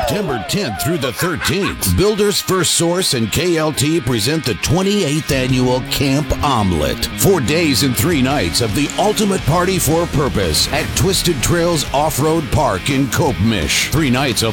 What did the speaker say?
September 10th through the 13th, Builders First Source and KLT present the 28th annual Camp Omelet. 4 days and 3 nights of the ultimate party for purpose at Twisted Trails Off-Road Park in Kopemish. 3 nights of